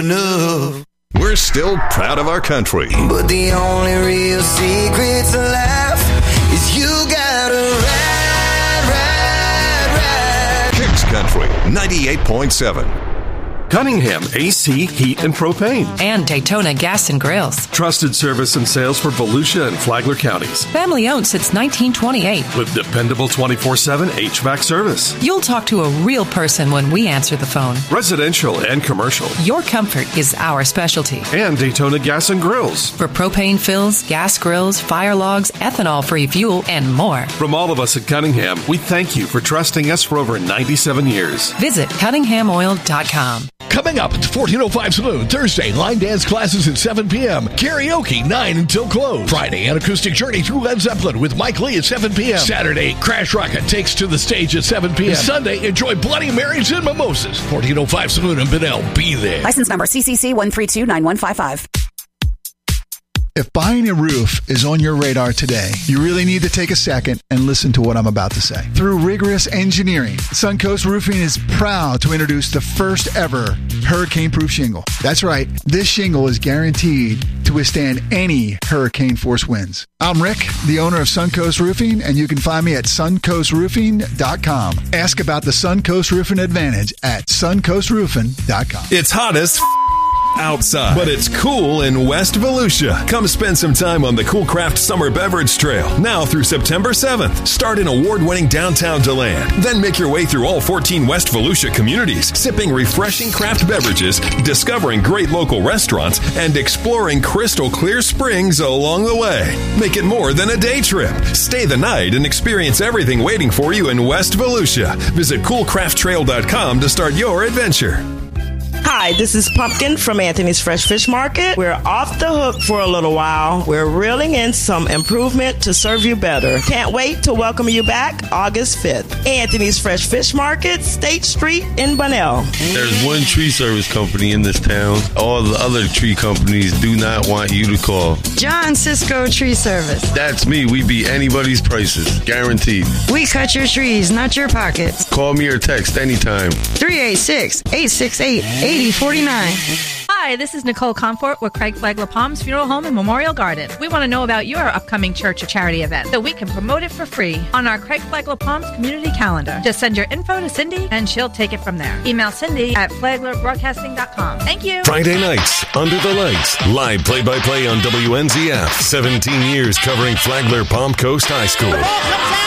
enough. We're still proud of our country. But the only real secret to life is you gotta ride. Kicks Country 98.7. Cunningham AC, Heat, and Propane. And Daytona Gas and Grills. Trusted service and sales for Volusia and Flagler counties. Family owned since 1928. With dependable 24/7 HVAC service. You'll talk to a real person when we answer the phone. Residential and commercial. Your comfort is our specialty. And Daytona Gas and Grills. For propane fills, gas grills, fire logs, ethanol-free fuel, and more. From all of us at Cunningham, we thank you for trusting us for over 97 years. Visit CunninghamOil.com. Coming up at the 1405 Saloon, Thursday, line dance classes at 7 p.m. Karaoke, 9 until close. Friday, an acoustic journey through Led Zeppelin with Mike Lee at 7 p.m. Saturday, Crash Rocket takes to the stage at 7 p.m. Sunday, enjoy Bloody Marys and Mimosas. 1405 Saloon in Bunnell. Be there. License number CCC 1329155. If buying a roof is on your radar today, you really need to take a second and listen to what I'm about to say. Through rigorous engineering, Suncoast Roofing is proud to introduce the first ever hurricane-proof shingle. That's right, this shingle is guaranteed to withstand any hurricane-force winds. I'm Rick, the owner of Suncoast Roofing, and you can find me at suncoastroofing.com. Ask about the Suncoast Roofing Advantage at suncoastroofing.com. It's hot as outside, but it's cool in West Volusia. Come spend some time on the Cool Craft Summer Beverage Trail, now through September 7th. Start in award-winning downtown DeLand. Then make your way through all 14 West Volusia communities, sipping refreshing craft beverages, discovering great local restaurants, and exploring crystal clear springs along the way. Make it more than a day trip. Stay the night and experience everything waiting for you in West Volusia. Visit coolcrafttrail.com to start your adventure. Hi, this is Pumpkin from Anthony's Fresh Fish Market. We're off the hook for a little while. We're reeling in some improvement to serve you better. Can't wait to welcome you back August 5th. Anthony's Fresh Fish Market, State Street in Bunnell. There's one tree service company in this town. All the other tree companies do not want you to call. John Cisco Tree Service. That's me. We beat anybody's prices. Guaranteed. We cut your trees, not your pockets. Call me or text anytime. 386-868-8049. Hi, this is Nicole Comfort with Craig Flagler Palms Funeral Home and Memorial Garden. We want to know about your upcoming church or charity event so we can promote it for free on our Craig Flagler Palms community calendar. Just send your info to Cindy and she'll take it from there. Email Cindy at flaglerbroadcasting.com. Thank you. Friday nights, Under the Lights, live play-by-play on WNZF. 17 years covering Flagler Palm Coast High School.